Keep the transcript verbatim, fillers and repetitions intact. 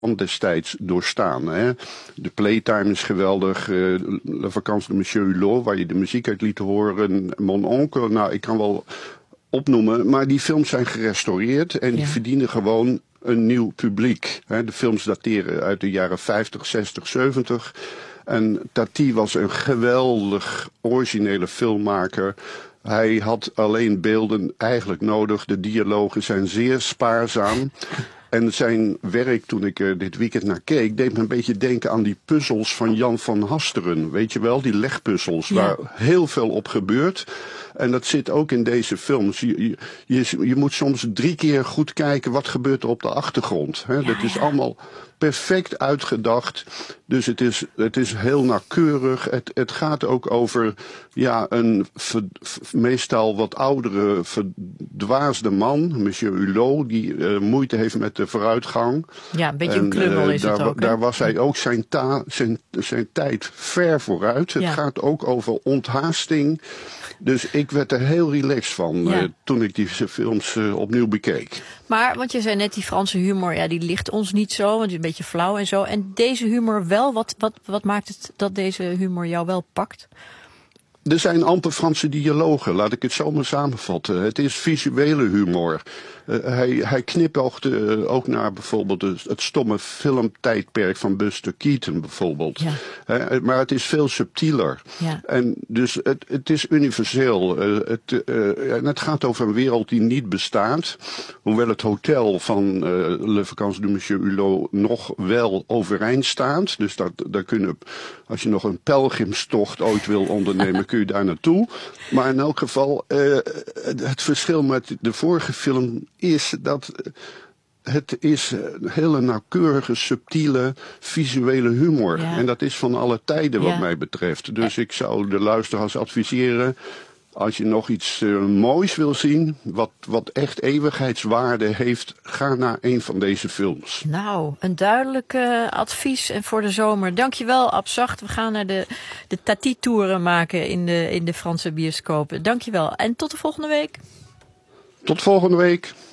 destijds doorstaan. Hè. De Playtime is geweldig. Uh, Le Vacances de Monsieur Hulot, waar je de muziek uit liet horen. Mon Oncle, nou, ik kan wel opnoemen. Maar die films zijn gerestaureerd en die ja. verdienen gewoon een nieuw publiek. Hè. De films dateren uit de jaren vijftig, zestig, zeventig. En Tati was een geweldig originele filmmaker. Hij had alleen beelden eigenlijk nodig. De dialogen zijn zeer spaarzaam. En zijn werk, toen ik er dit weekend naar keek, deed me een beetje denken aan die puzzels van Jan van Hasteren. Weet je wel, die legpuzzels, ja. waar heel veel op gebeurt. En dat zit ook in deze films. Je, je, je moet soms drie keer goed kijken wat gebeurt er op de achtergrond. Hè? Ja, dat is ja. allemaal perfect uitgedacht. Dus het is, het is heel nauwkeurig. Het, het gaat ook over ja, een ver, meestal wat oudere, verdwaasde man, Monsieur Hulot, die uh, moeite heeft met de vooruitgang. Ja, een beetje en, een krummel uh, is daar, het ook. Daar was hij ook zijn, ta, zijn, zijn tijd ver vooruit. Het ja. gaat ook over onthaasting. Dus ik werd er heel relaxed van ja. uh, toen ik die films uh, opnieuw bekeek. Maar, want je zei net, die Franse humor, ja, die ligt ons niet zo, want het is een beetje flauw en zo. En deze humor wel, wat, wat, wat maakt het dat deze humor jou wel pakt? Er zijn amper Franse dialogen, laat ik het zo maar samenvatten. Het is visuele humor. Uh, hij, hij knipoogt uh, ook naar bijvoorbeeld het, het stomme filmtijdperk van Buster Keaton bijvoorbeeld. Ja. Uh, maar het is veel subtieler. Ja. En dus het, het is universeel. Uh, het, uh, en het gaat over een wereld die niet bestaat. Hoewel het hotel van uh, Le Vacances de Monsieur Hulot nog wel overeind staat. Dus dat, daar kunnen, als je nog een pelgrimstocht ooit wil ondernemen, kun je daar naartoe. Maar in elk geval, uh, het verschil met de vorige film is dat het is een hele nauwkeurige, subtiele, visuele humor. Ja. En dat is van alle tijden wat ja. mij betreft. Dus ik zou de luisteraars adviseren, als je nog iets uh, moois wil zien, wat, wat echt eeuwigheidswaarde heeft, ga naar een van deze films. Nou, een duidelijk uh, advies en voor de zomer. Dankjewel, Abzacht. We gaan naar de, de Tati-toeren maken in de, in de Franse bioscopen. Dankjewel en tot de volgende week. Tot volgende week.